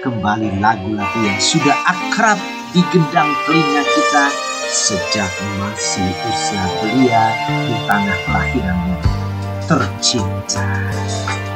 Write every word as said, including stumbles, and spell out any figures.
kembali lagu-lagu yang sudah akrab di gendang telinga kita sejak masih usia belia di tanah kelahiranmu tercinta.